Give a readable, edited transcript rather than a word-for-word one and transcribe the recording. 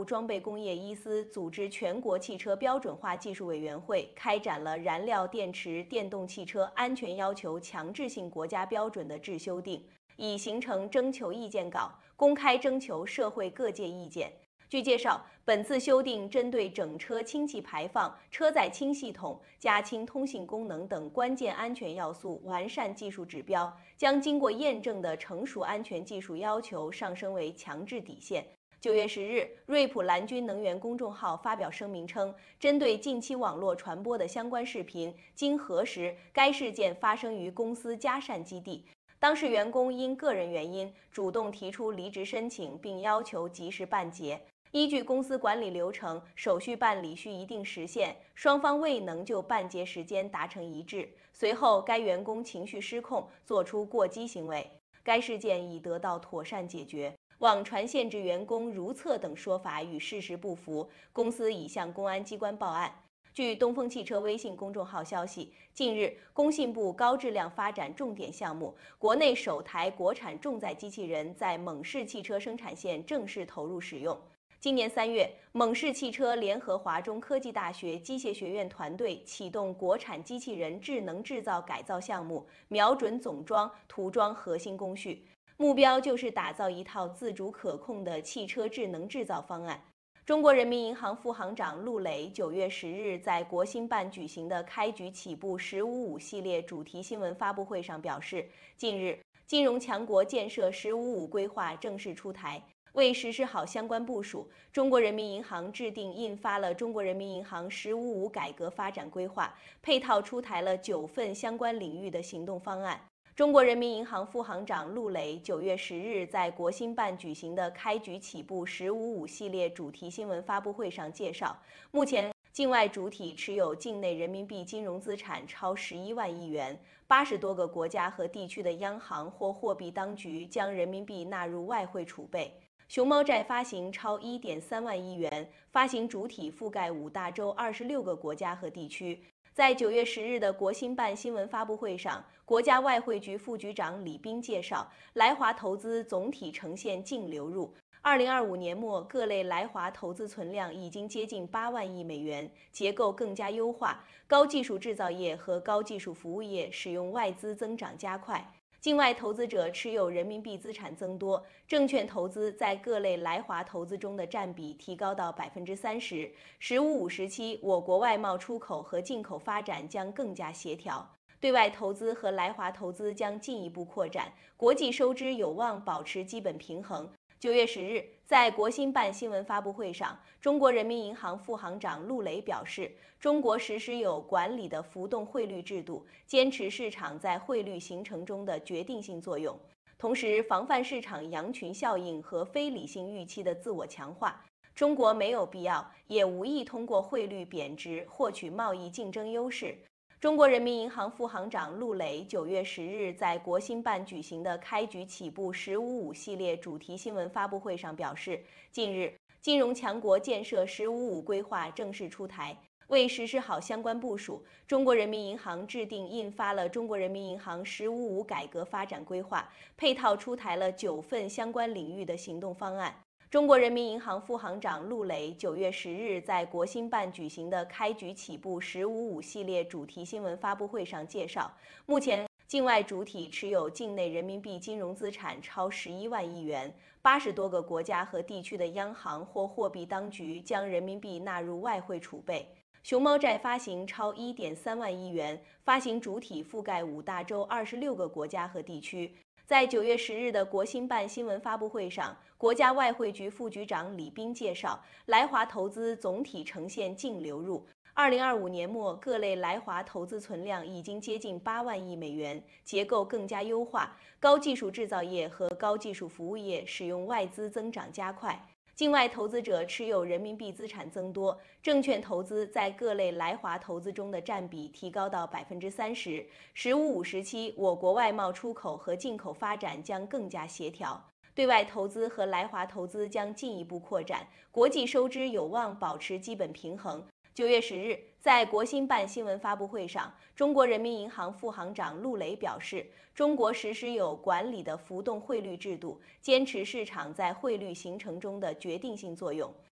部装备工业一司组织全国汽车标准化技术委员会开展了燃料电池电动汽车安全要求强制性国家标准的制修订，已形成征求意见稿，公开征求社会各界意见。据介绍，本次修订针对整车氢气排放、车载氢系统、加氢通信功能等关键安全要素完善技术指标，将经过验证的成熟安全技术要求上升为强制底线。9月10日，瑞普蓝军能源公众号发表声明称，针对近期网络传播的相关视频，经核实，该事件发生于公司嘉善基地。当事员工因个人原因主动提出离职申请，并要求及时办结。依据公司管理流程，手续办理需一定时限，双方未能就办结时间达成一致。随后，该员工情绪失控，做出过激行为。该事件已得到妥善解决。网传限制员工如厕等说法与事实不符，公司已向公安机关报案。据东风汽车微信公众号消息，近日，工信部高质量发展重点项目国内首台国产重载机器人在蒙氏汽车生产线正式投入使用。今年3月，蒙氏汽车联合华中科技大学机械学院团队启动国产机器人智能制造改造项目，瞄准总装、涂装核心工序，目标就是打造一套自主可控的汽车智能制造方案。中国人民银行副行长陆磊9月10日在国新办举行的开局起步“1055”系列主题新闻发布会上表示，近日，金融强国建设“1055”规划正式出台。为实施好相关部署，中国人民银行制定印发了《中国人民银行“1055”改革发展规划》，配套出台了9份相关领域的行动方案。中国人民银行副行长陆磊9月10日在国新办举行的开局起步“1055”系列主题新闻发布会上介绍，目前境外主体持有境内人民币金融资产超11万亿元，80多个国家和地区的央行或货币当局将人民币纳入外汇储备。熊猫债发行超1.3万亿元，发行主体覆盖5大洲26个国家和地区。在9月10日的国新办新闻发布会上，国家外汇局副局长李斌介绍，来华投资总体呈现净流入。2025年末，各类来华投资存量已经接近8万亿美元，结构更加优化，高技术制造业和高技术服务业使用外资增长加快。境外投资者持有人民币资产增多，证券投资在各类来华投资中的占比提高到30%。“1055”时期，我国外贸出口和进口发展将更加协调，对外投资和来华投资将进一步扩展，国际收支有望保持基本平衡。9月10日，在国新办新闻发布会上，中国人民银行副行长陆磊表示，中国实施有管理的浮动汇率制度，坚持市场在汇率形成中的决定性作用，同时防范市场羊群效应和非理性预期的自我强化。中国没有必要，也无意通过汇率贬值获取贸易竞争优势。中国人民银行副行长陆磊9月10日在国新办举行的开局起步“1055”系列主题新闻发布会上表示，近日，金融强国建设“1055”规划正式出台。为实施好相关部署，中国人民银行制定印发了《中国人民银行“1055”改革发展规划》，配套出台了9份相关领域的行动方案。中国人民银行副行长陆磊9月10日在国新办举行的开局起步“1055”系列主题新闻发布会上介绍，目前境外主体持有境内人民币金融资产超11万亿元，80多个国家和地区的央行或货币当局将人民币纳入外汇储备。熊猫债发行超1.3万亿元，发行主体覆盖5大洲26个国家和地区。在9月10日的国新办新闻发布会上，国家外汇局副局长李斌介绍，来华投资总体呈现净流入。2025年末，各类来华投资存量已经接近8万亿美元，结构更加优化，高技术制造业和高技术服务业使用外资增长加快。境外投资者持有人民币资产增多，证券投资在各类来华投资中的占比提高到30%。“1055”时期，我国外贸出口和进口发展将更加协调，对外投资和来华投资将进一步扩展，国际收支有望保持基本平衡。9月10日，在国新办新闻发布会上，中国人民银行副行长陆磊表示，中国实施有管理的浮动汇率制度，坚持市场在汇率形成中的决定性作用。